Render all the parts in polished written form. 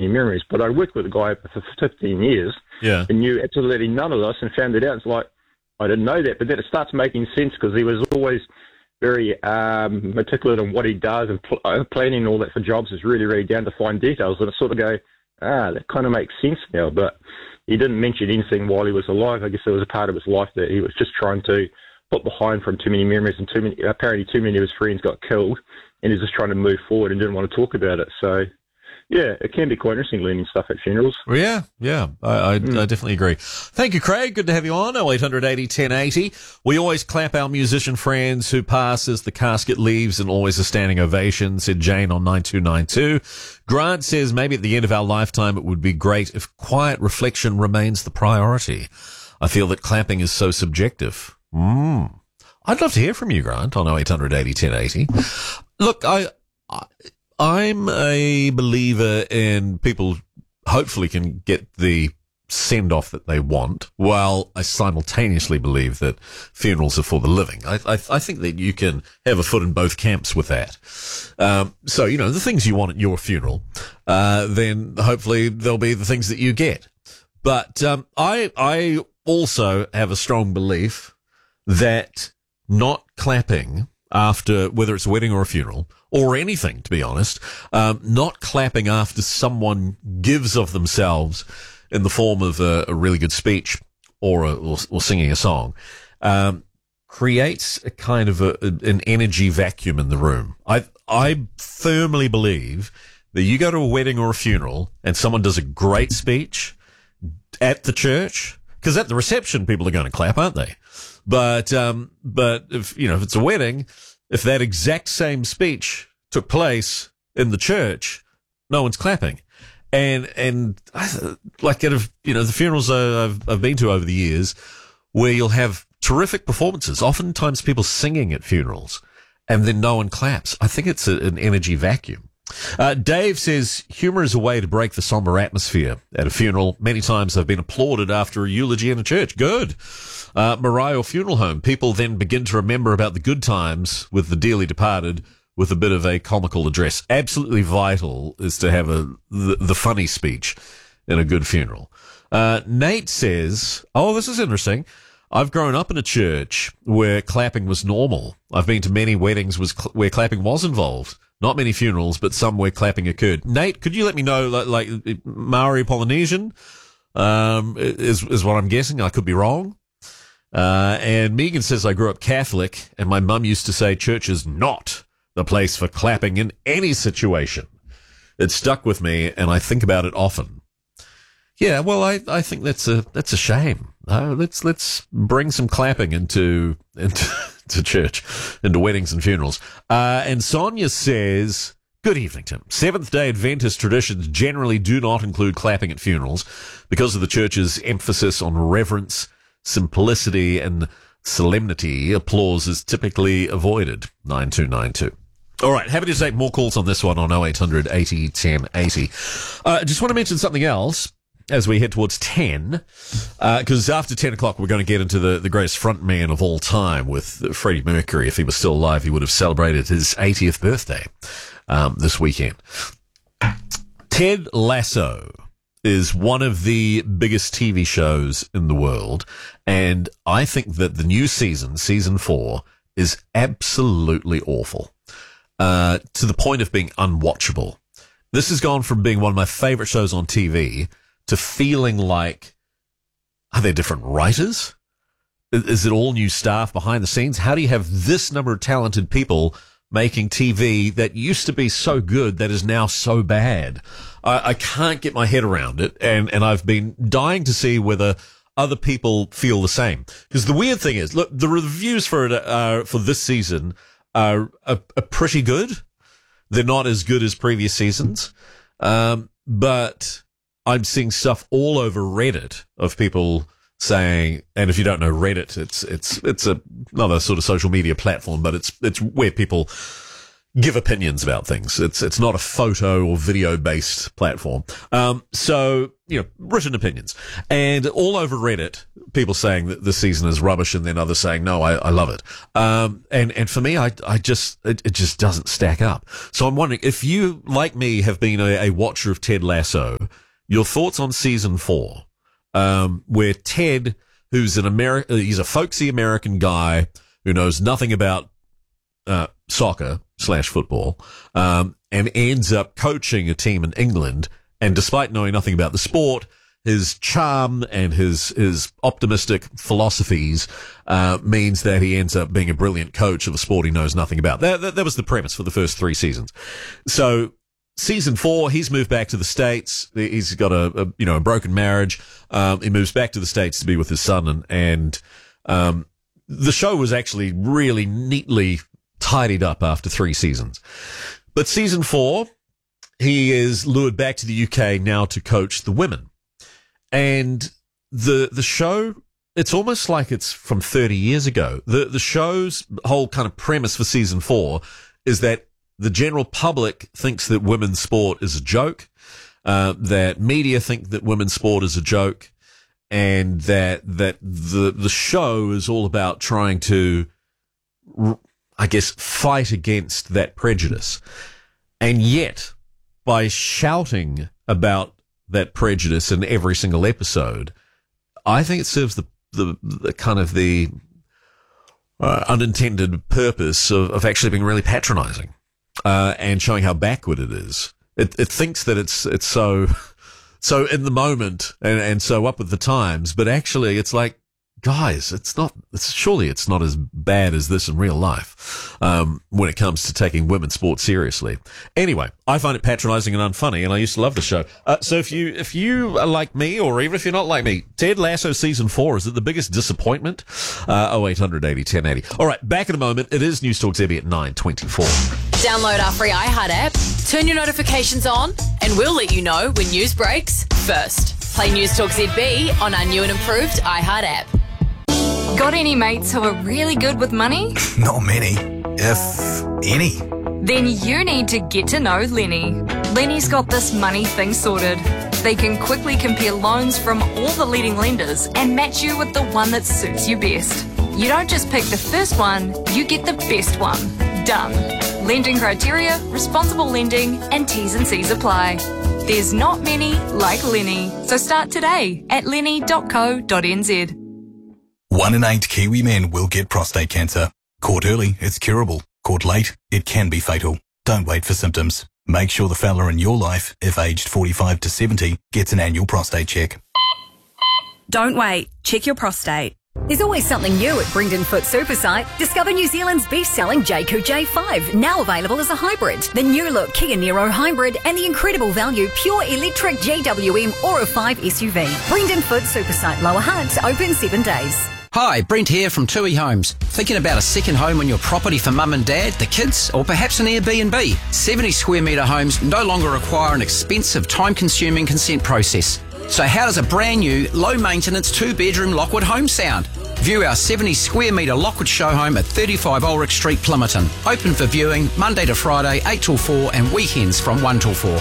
many memories, but I worked with a guy for 15 years and knew absolutely none of this and found it out. It's like, I didn't know that, but then it starts making sense because he was always very meticulous in what he does, and planning all that for jobs is really, really down to fine details. And I sort of go, that kind of makes sense now. But he didn't mention anything while he was alive. I guess it was a part of his life that he was just trying to put behind from too many memories, and apparently too many of his friends got killed, and he's just trying to move forward and didn't want to talk about it. So, yeah, it can be quite interesting learning stuff at funerals. Well, yeah. I definitely agree. Thank you, Craig. Good to have you on. 0800 80 1080. We always clap our musician friends who pass as the casket leaves, and always a standing ovation, said Jane on 9292. Grant says maybe at the end of our lifetime it would be great if quiet reflection remains the priority. I feel that clapping is so subjective. I'd love to hear from you, Grant, on 0800 80 1080. Look, I'm a believer in people hopefully can get the send-off that they want, while I simultaneously believe that funerals are for the living. I think that you can have a foot in both camps with that. So, you know, the things you want at your funeral, then hopefully they'll be the things that you get. But I also have a strong belief that not clapping after, whether it's a wedding or a funeral, or anything, to be honest, not clapping after someone gives of themselves in the form of a really good speech or singing a song, creates a kind of an energy vacuum in the room. I firmly believe that you go to a wedding or a funeral and someone does a great speech at the church, because at the reception people are going to clap, aren't they? But if, you know, if it's a wedding, if that exact same speech took place in the church, no one's clapping. And like, you know, the funerals I've been to over the years, where you'll have terrific performances, oftentimes people singing at funerals, and then no one claps. I think it's an energy vacuum. Dave says, humour is a way to break the sombre atmosphere at a funeral. Many times I've been applauded after a eulogy in a church. Good. Mariah Funeral Home. People then begin to remember about the good times with the dearly departed with a bit of a comical address. Absolutely vital is to have the funny speech in a good funeral. Nate says, this is interesting. I've grown up in a church where clapping was normal. I've been to many weddings where clapping was involved. Not many funerals, but some where clapping occurred. Nate, could you let me know, like Maori Polynesian is what I'm guessing. I could be wrong. And Megan says, I grew up Catholic, and my mum used to say church is not the place for clapping in any situation. It stuck with me, and I think about it often. Yeah, well, I think that's a shame. Let's bring some clapping into to church, into weddings and funerals. And Sonia says, good evening, Tim. Seventh-day Adventist traditions generally do not include clapping at funerals because of the church's emphasis on reverence, simplicity, and solemnity. Applause is typically avoided. 9292. All right, happy to take more calls on this one on 0800 80 1080. Just want to mention something else as we head towards 10, because after 10 o'clock, we're going to get into the greatest frontman of all time with Freddie Mercury. If he was still alive, he would have celebrated his 80th birthday this weekend. Ted Lasso is one of the biggest TV shows in the world, and I think that the new season 4, is absolutely awful, to the point of being unwatchable. This has gone from being one of my favorite shows on TV to feeling like, are there different writers? Is it all new staff behind the scenes? How do you have this number of talented people making TV that used to be so good that is now so bad? I can't get my head around it, and I've been dying to see whether other people feel the same. Because the weird thing is, look, the reviews for it for this season are pretty good. They're not as good as previous seasons, but I'm seeing stuff all over Reddit of people saying, and if you don't know Reddit, it's another sort of social media platform, but it's where people give opinions about things. It's not a photo or video based platform. So, written opinions. And all over Reddit, people saying that this season is rubbish and then others saying, no, I love it. And for me, it just doesn't stack up. So I'm wondering if you, like me, have been a watcher of Ted Lasso, your thoughts on season 4, where Ted, who's he's a folksy American guy who knows nothing about, soccer/football, and ends up coaching a team in England. And despite knowing nothing about the sport, his charm and his optimistic philosophies means that he ends up being a brilliant coach of a sport he knows nothing about. That was the premise for the first 3 seasons. So season 4, he's moved back to the States. He's got a broken marriage. He moves back to the States to be with his son, and the show was actually really neatly tidied up after 3 seasons. But season 4, he is lured back to the UK now to coach the women. And the show, it's almost like it's from 30 years ago. The show's whole kind of premise for season 4 is that the general public thinks that women's sport is a joke, that media think that women's sport is a joke, and that the show is all about trying to, I guess, fight against that prejudice. And yet, by shouting about that prejudice in every single episode, I think it serves the kind of the unintended purpose of actually being really patronizing, and showing how backward it is. It thinks that it's so in the moment and so up with the times, but actually it's like, guys, surely it's not as bad as this in real life, when it comes to taking women's sports seriously. Anyway, I find it patronizing and unfunny, and I used to love the show. So if you are like me, or even if you're not like me, Ted Lasso season 4, is it the biggest disappointment? 0800 80 1080. All right, back in a moment. It is News Talk ZB at 9:24. Download our free iHeart app, turn your notifications on, and we'll let you know when news breaks first. Play News Talk ZB on our new and improved iHeart app. Got any mates who are really good with money? Not many, if any. Then you need to get to know Lenny. Lenny's got this money thing sorted. They can quickly compare loans from all the leading lenders and match you with the one that suits you best. You don't just pick the first one, you get the best one. Done. Lending criteria, responsible lending, and T's and C's apply. There's not many like Lenny. So start today at lenny.co.nz. 1 in 8 Kiwi men will get prostate cancer. Caught early, it's curable. Caught late, it can be fatal. Don't wait for symptoms. Make sure the fella in your life, if aged 45 to 70, gets an annual prostate check. Don't wait. Check your prostate. There's always something new at Brington Foot Supersite. Discover New Zealand's best-selling Jayco J5, now available as a hybrid. The new-look Kia Niro Hybrid and the incredible value pure electric GWM Aura 5 SUV. Brington Foot Supersite, Lower Hunt, open 7 days. Hi, Brent here from Tui Homes. Thinking about a second home on your property for mum and dad, the kids, or perhaps an Airbnb? 70 square metre homes no longer require an expensive, time-consuming consent process. So how does a brand new, low-maintenance 2-bedroom Lockwood home sound? View our 70 square metre Lockwood show home at 35 Ulrich Street, Plymoughton. Open for viewing Monday to Friday, 8 till 4 and weekends from 1 till 4.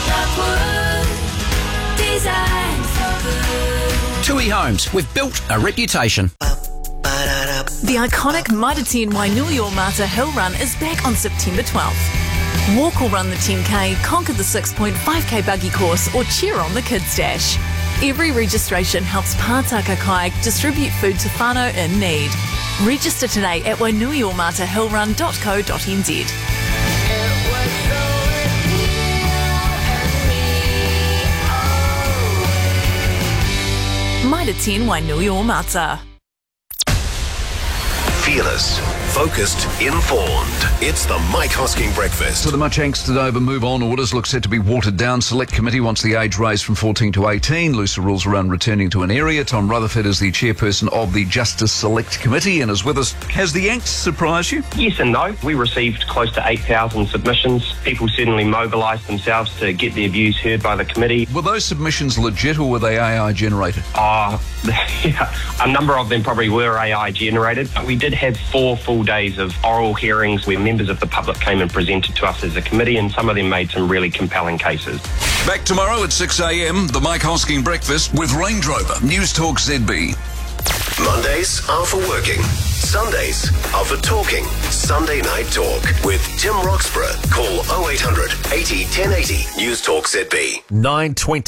Lockwood, designed for good. Tui Homes, we've built a reputation. The iconic Mitre 10 Wainuiō Mata Hill Run is back on September 12th. Walk or run the 10K, conquer the 6.5K buggy course, or cheer on the Kids Dash. Every registration helps Pātaka Kayak distribute food to whānau in need. Register today at wainuiōmatahillrun.co.nz. Mitre 10 Wainuiō Mata. Fearless, focused, informed. It's the Mike Hosking Breakfast. With the much angsted over move on orders look set to be watered down. Select Committee wants the age raised from 14 to 18. Looser rules around returning to an area. Tom Rutherford is the chairperson of the Justice Select Committee and is with us. Has the angst surprised you? Yes and no. We received close to 8,000 submissions. People certainly mobilised themselves to get their views heard by the committee. Were those submissions legit or were they AI generated? A number of them probably were AI generated. We did have 4 full days of oral hearings where members of the public came and presented to us as a committee, and some of them made some really compelling cases. Back tomorrow at 6 a.m, the Mike Hosking Breakfast with Range Rover. News Talk ZB. Mondays are for working. Sundays are for talking. Sunday Night Talk with Tim Roxburgh. Call 0800 80 1080 News Talk ZB. 9:20.